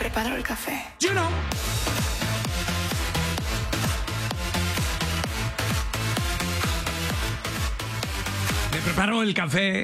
preparó el café. You know. Me preparó el café.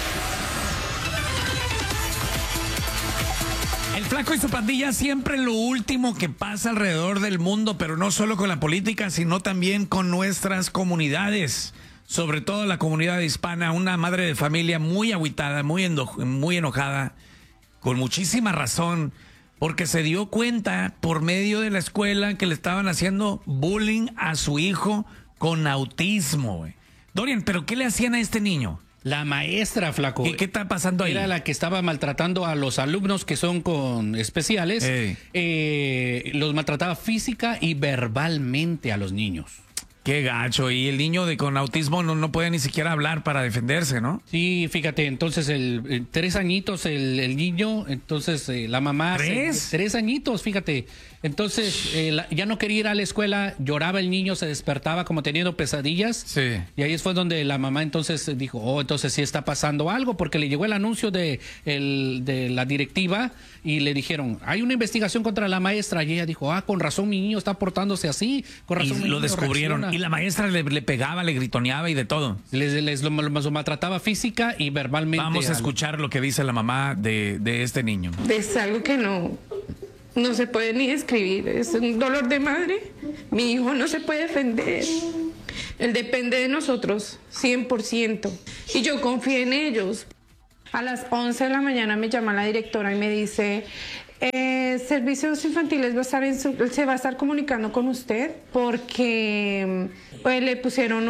El Flaco y su pandilla siempre lo último que pasa alrededor del mundo, pero no solo con la política, sino también con nuestras comunidades, sobre todo la comunidad hispana. Una madre de familia muy agüitada, muy enojada, con muchísima razón, porque se dio cuenta por medio de la escuela que le estaban haciendo bullying a su hijo con autismo, güey. Dorian, ¿pero qué le hacían a este niño? La maestra, Flaco. ¿Qué está pasando ahí? Era la que estaba maltratando a los alumnos que son con especiales. Los maltrataba física y verbalmente a los niños. Qué gacho. Y el niño con autismo no puede ni siquiera hablar para defenderse, ¿no? Sí, fíjate, entonces 3 añitos el niño, entonces la mamá... ¿3? 3 añitos, fíjate. Entonces ya no quería ir a la escuela, lloraba el niño, se despertaba como teniendo pesadillas. Sí. Y ahí fue donde la mamá entonces dijo, oh, entonces sí está pasando algo, porque le llegó el anuncio de la directiva y le dijeron, hay una investigación contra la maestra. Y ella dijo, con razón mi niño está portándose así, con razón Y mi lo niño descubrieron. reacciona. Y la maestra le pegaba, le gritoneaba y de todo. Lo maltrataba física y verbalmente. Vamos a escuchar lo que dice la mamá de este niño. Es algo que no se puede ni describir, es un dolor de madre. Mi hijo no se puede defender. Él depende de nosotros 100% y yo confío en ellos. A las 11 de la mañana me llama la directora y me dice, Servicios Infantiles se va a estar comunicando con usted porque pues, le pusieron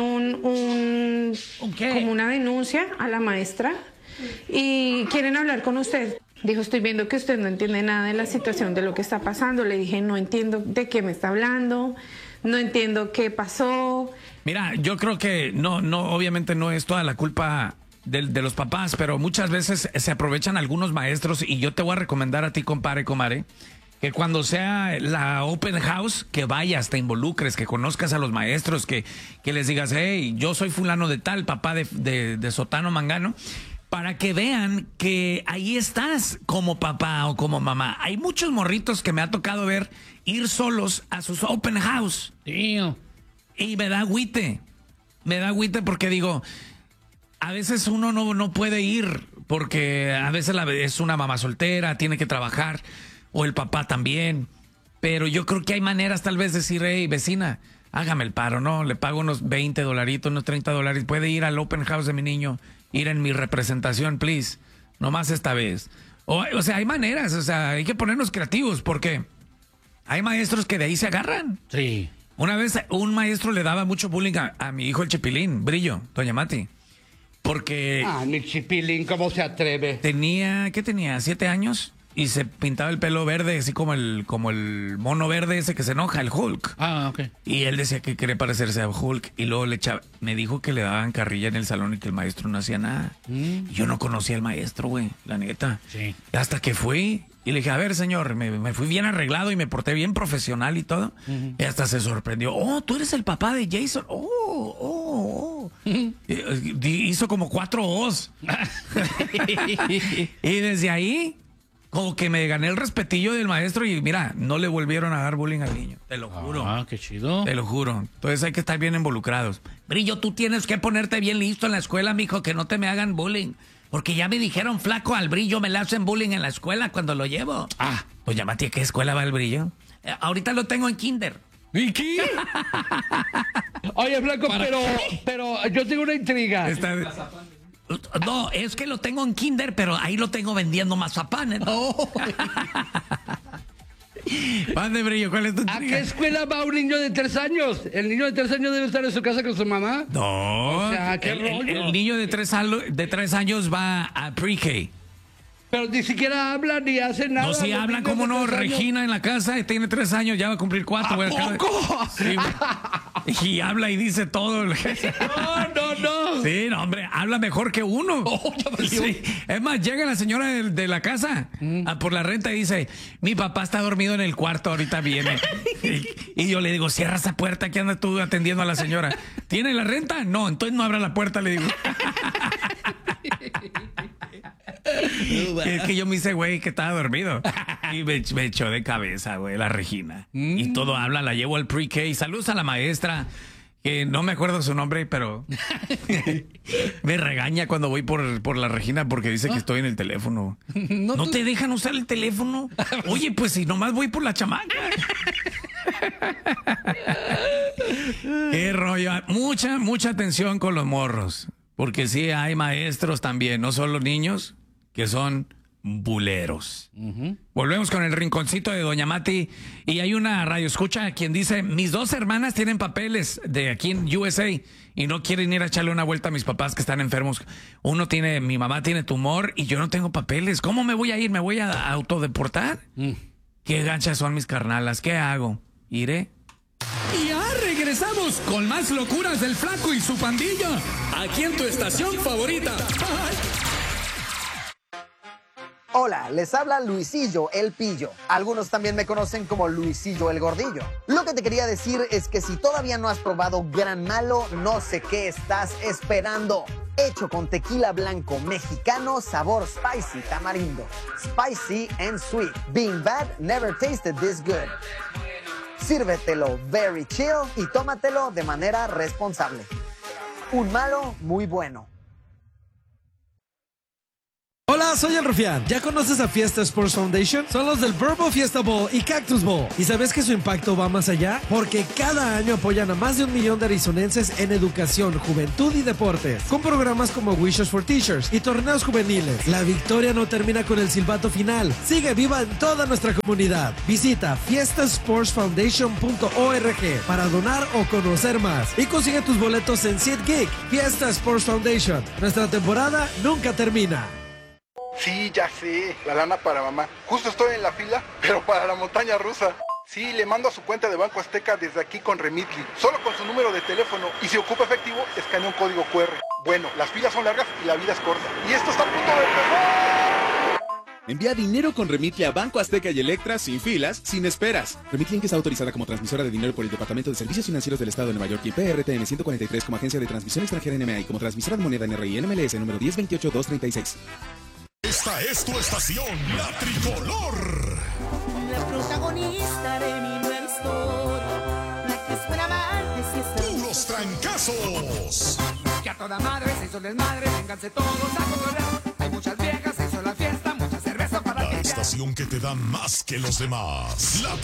como una denuncia a la maestra y quieren hablar con usted. Dijo, estoy viendo que usted no entiende nada de la situación, de lo que está pasando. Le dije, no entiendo de qué me está hablando, no entiendo qué pasó. Mira, yo creo que obviamente no es toda la culpa de los papás, pero muchas veces se aprovechan algunos maestros y yo te voy a recomendar a ti, compadre, comadre, que cuando sea la open house, que vayas, te involucres, que conozcas a los maestros, que les digas, hey, yo soy fulano de tal, papá de Sotano Mangano, para que vean que ahí estás como papá o como mamá. Hay muchos morritos que me ha tocado ver ir solos a sus open house. Tío. Y me da agüite porque digo, a veces uno no puede ir porque a veces es una mamá soltera, tiene que trabajar, o el papá también. Pero yo creo que hay maneras tal vez de decir, hey, vecina, hágame el paro, ¿no? Le pago unos $20, unos $30. Puede ir al open house de mi niño, ir en mi representación, please. Nomás esta vez. O sea, hay maneras, o sea, hay que ponernos creativos porque hay maestros que de ahí se agarran. Sí. Una vez un maestro le daba mucho bullying a mi hijo el Chipilín, Brillo, doña Mati. Porque... mi Chipilín, ¿cómo se atreve? ¿Qué tenía? 7 años y se pintaba el pelo verde, así como el mono verde ese que se enoja, el Hulk. Ah, ok. Y él decía que quería parecerse a Hulk y luego me dijo que le daban carrilla en el salón y que el maestro no hacía nada. Y yo no conocía al maestro, güey, la neta. Sí. Hasta que fui y le dije, a ver, señor, me fui bien arreglado y me porté bien profesional y todo. Y hasta se sorprendió. Oh, tú eres el papá de Jason. Oh. Hizo como 4 O's. Y desde ahí, como que me gané el respetillo del maestro y mira, no le volvieron a dar bullying al niño. Te lo juro. Ah, qué chido. Te lo juro. Entonces hay que estar bien involucrados. Brillo, tú tienes que ponerte bien listo en la escuela, mijo, que no te me hagan bullying. Porque ya me dijeron, flaco, al Brillo me le hacen bullying en la escuela cuando lo llevo. Pues llámate, ¿a qué escuela va el Brillo? Ahorita lo tengo en kinder. ¿Y qué? Oye, Flaco, pero yo tengo una intriga. No, es que lo tengo en kinder, pero ahí lo tengo vendiendo mazapanes. Padre Brillo, ¿cuál es tu ¿A qué escuela va un niño de 3 años? ¿El niño de 3 años debe estar en su casa con su mamá? No. O sea, ¿qué rollo? El niño de 3 años va a pre-K. Pero ni siquiera habla ni hace nada. No, si Los habla, niños ¿cómo de no? 3 años. Regina en la casa tiene 3 años, ya va a cumplir 4. ¿A poco? Sí, y habla y dice todo. No. Sí, no, hombre, habla mejor que uno. Sí. Es más, llega la señora de la casa por la renta y dice, mi papá está dormido en el cuarto, ahorita viene. Y yo le digo, cierra esa puerta, que andas tú atendiendo a la señora. ¿Tiene la renta? No, entonces no abra la puerta, le digo. Es que yo me hice, güey, que estaba dormido. Y me echó de cabeza, güey, la Regina. Y todo habla, la llevo al pre-K. Saludos a la maestra, que no me acuerdo su nombre, pero me regaña cuando voy por la Regina porque dice que estoy en el teléfono. ¿No te dejan usar el teléfono? Oye, pues si nomás voy por la chamaca. Qué rollo. Mucha atención con los morros. Porque sí hay maestros también, no solo niños, que son buleros. Volvemos con el rinconcito de Doña Mati. Y hay una radioescucha quien dice: mis 2 hermanas tienen papeles de aquí en USA y no quieren ir a echarle una vuelta a mis papás que están enfermos. Mi mamá tiene tumor y yo no tengo papeles. ¿Cómo me voy a ir? ¿Me voy a autodeportar? Qué ganchas son mis carnalas. ¿Qué hago? ¿Iré? Y ya regresamos con más locuras del Flaco y su pandilla. Aquí en tu estación favorita. Hola, les habla Luisillo el Pillo. Algunos también me conocen como Luisillo el Gordillo. Lo que te quería decir es que si todavía no has probado Gran Malo, no sé qué estás esperando. Hecho con tequila blanco mexicano, sabor spicy tamarindo. Spicy and sweet. Being bad never tasted this good. Sírvetelo very chill y tómatelo de manera responsable. Un malo muy bueno. Hola, soy el Rufián. ¿Ya conoces a Fiesta Sports Foundation? Son los del Verbo Fiesta Bowl y Cactus Bowl. ¿Y sabes que su impacto va más allá? Porque cada año apoyan a más de 1 millón de arizonenses en educación, juventud y deportes, con programas como Wishes for Teachers y torneos juveniles. La victoria no termina con el silbato final. Sigue viva en toda nuestra comunidad. Visita fiestasportsfoundation.org para donar o conocer más. Y consigue tus boletos en SeatGeek. Fiesta Sports Foundation. Nuestra temporada nunca termina. Sí, ya sé, la lana para mamá. Justo estoy en la fila, pero para la montaña rusa. Sí, le mando a su cuenta de Banco Azteca desde aquí con Remitly, solo con su número de teléfono. Y si ocupa efectivo, escanea un código QR. Bueno, las filas son largas y la vida es corta. Y esto está a punto de empezar. Envía dinero con Remitly a Banco Azteca y Electra sin filas, sin esperas. Remitly, que está autorizada como transmisora de dinero por el Departamento de Servicios Financieros del Estado de Nueva York y PRTN 143 como agencia de transmisión extranjera NMA y como transmisora de moneda NRI NMLS número 1028236. Esta es tu estación, La Tricolor. La protagonista de mi nueva historia, la que esperaba antes y está. ¡Puros trancazos! Que a toda madre se hizo el desmadre, vénganse todos a cotorrear. Hay muchas viejas, se hizo la fiesta, mucha cerveza para la estación que te da más que los demás. La